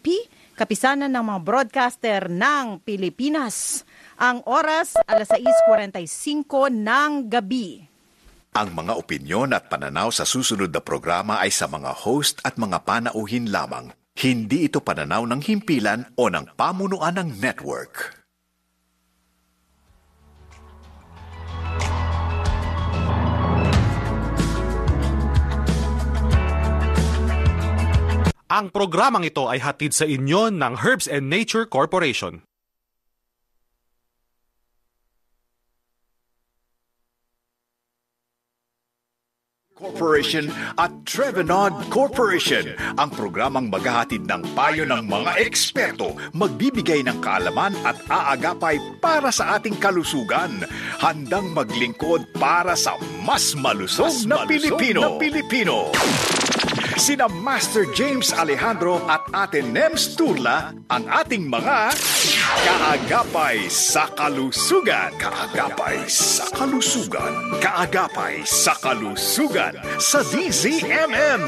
PNP, kapisanan ng mga broadcaster ng Pilipinas. Ang oras, 6:45 ng gabi. Ang mga opinyon at pananaw sa susunod na programa ay sa mga host at mga panauhin lamang. Hindi ito pananaw ng himpilan o ng pamunuan ng network. Ang programang ito ay hatid sa inyo ng Herbs and Nature Corporation. Corporation at Trevenod Corporation, ang programang maghahatid ng payo ng mga eksperto, magbibigay ng kaalaman at aagapay para sa ating kalusugan. Handang maglingkod para sa mas malusog na Pilipino. Sina Master James Alejandro at Ate Nems Turla, ang ating mga kaagapay sa kalusugan. Kaagapay sa kalusugan. Kaagapay sa kalusugan sa DZMM.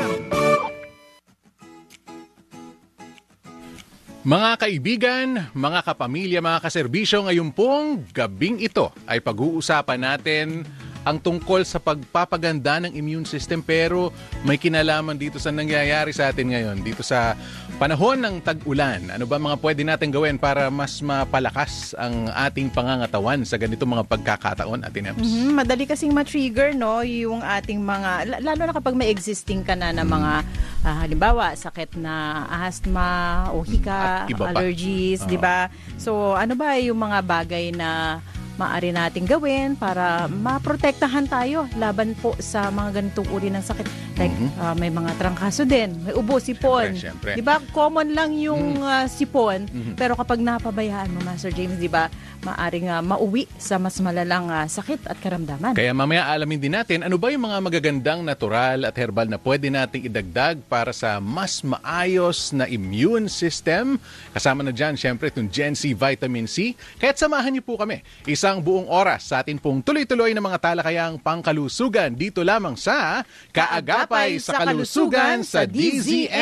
Mga kaibigan, mga kapamilya, mga kaserbisyo, ngayon pong gabing ito ay pag-uusapan natin ang tungkol sa pagpapaganda ng immune system, pero may kinalaman dito sa nangyayari sa atin ngayon, dito sa panahon ng tag-ulan. Ano ba mga pwede natin gawin para mas mapalakas ang ating pangangatawan sa ganitong mga pagkakataon, Ate Nems? Madali kasing ma-trigger, no, yung ating mga, lalo na kapag may existing ka na mga, halimbawa, sakit na asthma o hika, allergies, di ba? So, ano ba yung mga bagay na maaari nating gawin para maprotektahan tayo laban po sa mga ganitong uri ng sakit. Like, may mga trangkaso din, may ubo, sipon. Siyempre. Di ba? Common lang yung sipon, pero kapag napabayaan mo, Master James, di ba, maaring mauwi sa mas malalang sakit at karamdaman. Kaya mamaya alamin din natin, ano ba yung mga magagandang natural at herbal na pwede nating idagdag para sa mas maayos na immune system. Kasama na dyan, syempre, itong Gen C Vitamin C. Kaya't samahan niyo po kami isang buong oras sa atin pong tuloy-tuloy na mga talakayang pangkalusugan dito lamang sa Kaagapay sa Kalusugan sa DZMM.